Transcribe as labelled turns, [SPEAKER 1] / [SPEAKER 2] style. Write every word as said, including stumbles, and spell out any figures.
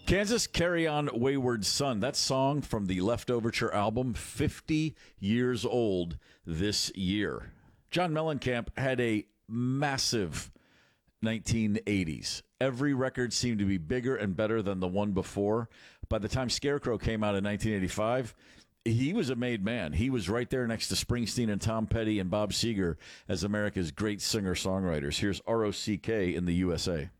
[SPEAKER 1] Kansas, Carry On Wayward Son. That song from the Left Overture album, fifty years old this year. John Mellencamp had a massive nineteen eighties. Every record seemed to be bigger and better than the one before. By the time Scarecrow came out in nineteen eighty-five, he was a made man. He was right there next to Springsteen and Tom Petty and Bob Seger as America's great singer-songwriters. Here's R O C K in the U S A.